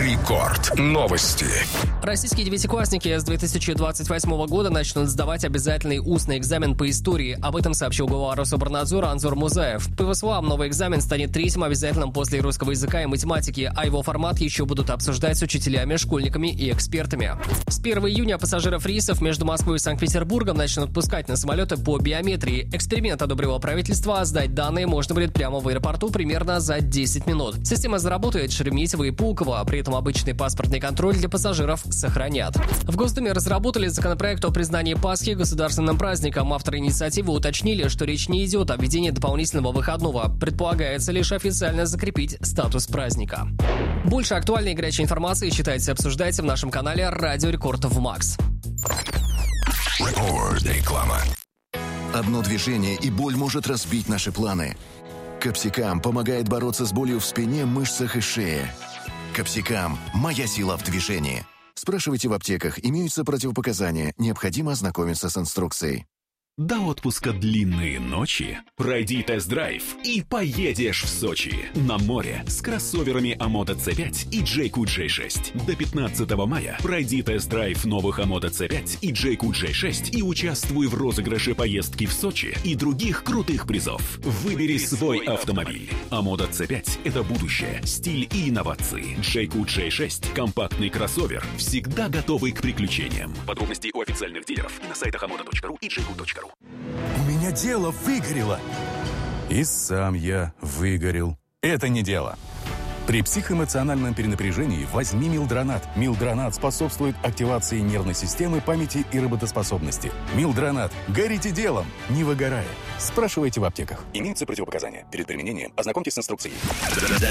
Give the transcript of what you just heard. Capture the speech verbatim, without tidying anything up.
Рекорд. Новости. Российские девятиклассники с две тысячи двадцать восьмого года начнут сдавать обязательный устный экзамен по истории. Об этом сообщил глава Рособорнадзора Анзор Музаев. По его словам, новый экзамен станет третьим обязательным после русского языка и математики, а его формат еще будут обсуждать с учителями, школьниками и экспертами. С первого июня пассажиров рейсов между Москвой и Санкт-Петербургом начнут пускать на самолеты по биометрии. Эксперимент одобрило правительство, а сдать данные можно будет прямо в аэропорту примерно за десять минут. Система заработает в Шереметьево и Пулково, при этом обычный паспортный контроль для пассажиров сохранят. В Госдуме разработали законопроект о признании Пасхи государственным праздником. Авторы инициативы уточнили, что речь не идет о введении дополнительного выходного. Предполагается лишь официально закрепить статус праздника. Больше актуальной и горячей информации читайте и обсуждайте в нашем канале Радио Рекорд в Макс. Реклама. Одно движение, и боль может разбить наши планы. Капсикам помогает бороться с болью в спине, мышцах и шее. Капсикам – моя сила в движении. Спрашивайте в аптеках, имеются противопоказания, необходимо ознакомиться с инструкцией. До отпуска длинные ночи. Пройди тест-драйв и поедешь в Сочи. На море с кроссоверами Амото си пять и Джейку джей шесть. До пятнадцатого мая пройди тест-драйв новых Амото си пять и Джейку джей шесть и участвуй в розыгрыше поездки в Сочи и других крутых призов. Выбери свой автомобиль. Амото си пять – это будущее, стиль и инновации. Джейку джей шесть – компактный кроссовер, всегда готовый к приключениям. Подробности у официальных дилеров и на сайтах амото точка ру и джейку точка ру. У меня дело выгорело. И сам я выгорел. Это не дело. При психоэмоциональном перенапряжении возьми Милдронат. Милдронат способствует активации нервной системы, памяти и работоспособности. Милдронат. Горите делом, не выгорая. Спрашивайте в аптеках. Имеются противопоказания. Перед применением ознакомьтесь с инструкцией.